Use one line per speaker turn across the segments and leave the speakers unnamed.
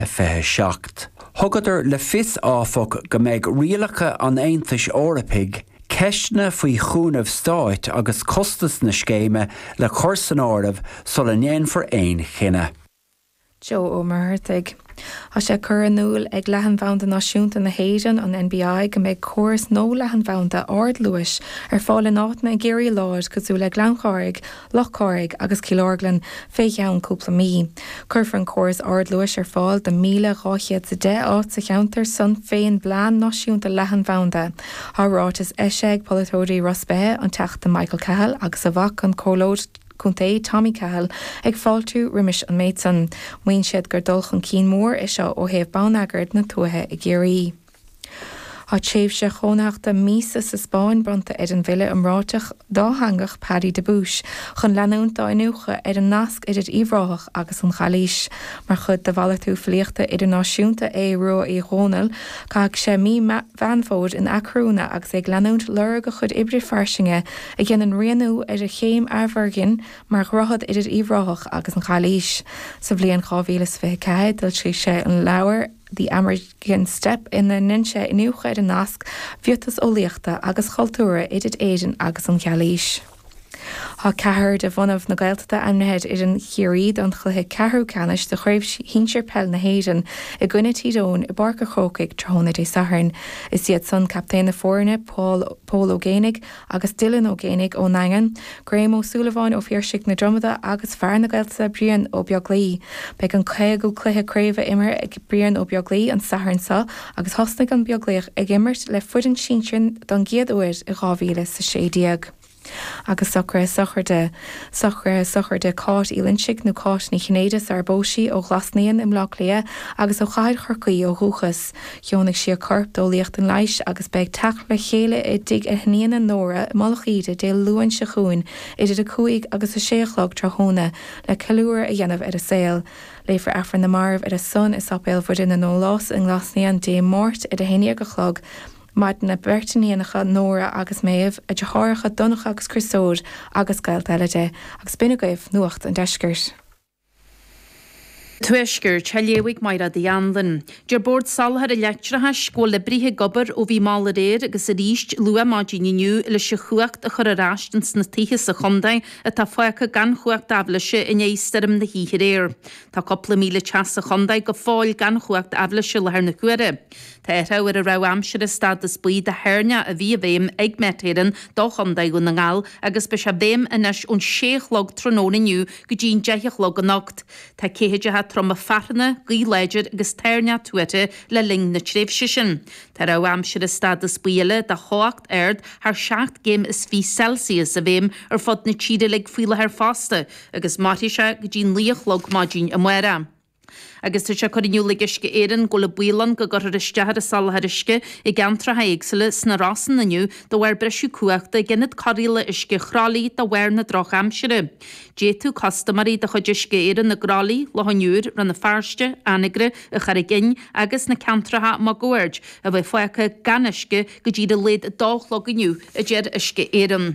Fethe seacht. Thugadidir le fis áfach go mbeidh rialacha an Aontais Eorpaig, ceistne faoi chúnamh stáit agus costas na scéime le chorsan áireamh sulla néan for aon chinne.
Joe O'Martig. A sé cur núil ag lehan bhaanta náisiúnta na héidean an NBI go méid cuas nó lehan bhaanta ard luis fáil áitna géirí láir cosú le glanchórig, lochórig agus cilórglan fécheann cúpla mí. Curfar an cuas ard luis fáil de 1010 áit sa cheantar san féin blean náisiúnta lehan bhaanta. Thrátas eiseg Polatóirí Rossbé an teachta Michael Cahill agus a bhac an cólóid Cúntaí Tommy Cahill ag fáiltú rimis an méidsan. Muoin siad gur dulchan cín mór is seo ó thaobh bánagart na tuatha i géirí. Tá tréimh sé chónachta mísa sa Spáin bronta ar an bhile amráteach dáhangach Paddy de Bush, chun leanún dáinúcha ar an nasc idir íomhráthach agus an chalís. Mar chud de bhalatú fliochta idirnáisiúnta é ru í Ghónal, caag sé mí bhanfód in acrúna agus ag leanúnt lura go chud ibre farsinge a gceann rianú ar a chéim arbhargin mar rothad idir íomhráthach agus an chalís. Sa bblion 2025 dul trí sé an leabhar the American step in the ninse inúcha ar an nasc bhiotas ólaíochta agus chultúra idir éidean agus an chealís. Tá cethir de bhunamh na Gaeltachta amnaithe ar an chiarí don chluithe cethú canis de chuirh hínsir pell na héidean i gcuine tídón i barca chócaigh tróna dé Saharn. Is iad son captain na fórne Paul O'Génig agus Dylan O'Génig ó Nangan, Graham O'Sullivan ó Fíorsaigh na Dromada agus fear na Gaeltachta Brian ó Beaglí. Beag an chéagú cluithe craomh imir ag Brian ó Beaglí an Saharn sa agus thosnaigh an Beaglíoch ag imirt le fudan sinsin don giad uair i 2016. Agus sochar de cát ílinsigh nó cát ní chinnéidas ar bóisí ó glasnaíon im Lochlia agus ó chaid chorcaí ó thuchas. Dheonach sí a corp dólaíocht an leiis agus beag teach le chéile i dig a hníana an nóra malachíide dé luúin se chuin idir a cuaig agus a séchlog trahóna le ceúir a dhéanamh ar a saoil. Léifar afran na marmh ar a son is sapéil fud in na nólás an glasnaíon dé mórt i a héine go chlog. Maid na bertaíanacha nóra agus méamh a de háiricha donach agus crisóid agus gail eile agus bina gaibh nuacht an deisgirt.
Tuisgur teléigh maira de Anlan. Dear board salhar a lecturethe scóil le brithe gobar ó bhí mála réir agus a ríist lua máidíniu le se chuacht a chur a rástans na tithe sa chondain a tá foicha gan chuacht aflaise in éisterim na híhir éir. Tá coppla míle teas a chondain go fáil gan chuacht aflaise le haar na cuire. Tá éthir a rah amsir a stad is buí de hairne a bhí bhéim ag metéan dá chondain go na ngáil agus be se béim inis ón séchlog trónóniniu go dín deithechlog an nocht. Tá céhéide trom a farna, gí leidir agus teirne tuaite le ling na tréimhse sin. Tá rah amsir a stad is buile de hácht ard haar 7 géim is fí Celsius a bhéim ar fod na tíide le fuile haar fásta agus máise go dín líochlog máidín a muire. Agus tu se chuinniu le isce éan go le bulan go gur istead a salthairisce i gantra haigsile sna rasan naniu do bhar breisiú cuaachta ginnad choíle isce chrálíí do bhar na droch amsire. Dé tú customarí de chud isce éan na grálíí le hanúr ran na fearste, anigre a charigin agus na cantratha má goird a bheith foichaganisce go dtí de léad dáloginiu a déir isce éan.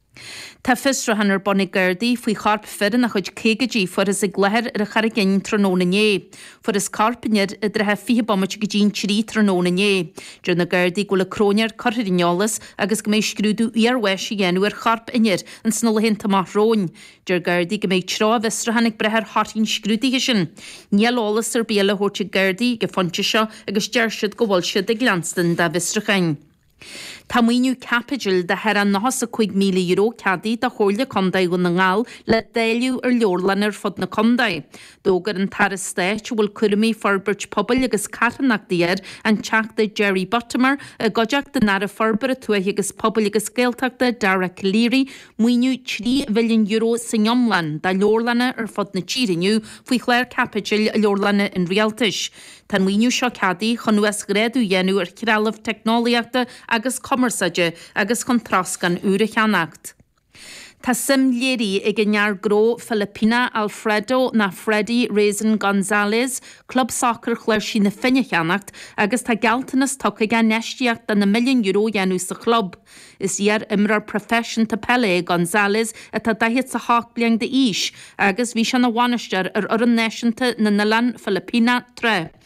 Tá fisrahannar bonnig Gerdaí faoi charp firin a chud cégadí fuair is a gléir ar a charigin trónané. Fuair is carpinir a drethe fi bommit go dín trí trónané. Dúr na Gerdaí go le crónear choirinolalas agus go méid scrúdú iarhaisi dhéanú ar charp inir an snolahin tamach róin. Dúr Gerdaí go méid trá fisrahannig brethir hartín scrúdaí sin. Níalálas ar béla hórte Gerdaí go fonte seo agus deirsiad go bhil siad a glanstan da fisrachain. Tá muoinú capital de her an 9 míle euro cadí de chóirle condaid go na ngáil le déiliú ar leorlan ar fod na condaid. Dógar an tar istéit bhfuil cuirimí forbert pobl agus catanachtaíar an teachta Jerry Buttimer a godeach den nar a forbar a tuaith agus pobl agus scéalteachta Dara Calleary muoinú 3 milliún euro sa Iomlan da leorlanna ar fod na tíiriniu faoi chléir capital a leorlanna in Rialtais. Tá muoinú seo cadí chun nuas gréadú dhéanú ar cealamh technoliaachta agus commerceide agus chun tras gan úra cheannacht. Tá simléirí ag gnear gró Filipina Alfredo na Freddy Raisin González, club soccer chluir sí na finnecheannacht agus tá galtanas tucha gan neisteach den na €1,000,000 dhéanú sa club. Is dhear imrar profession ta Pele González a tá dahiad sa hách bliang de ís agus bhí se na bhainistear ar an neisianta na Nalan Filipina tre.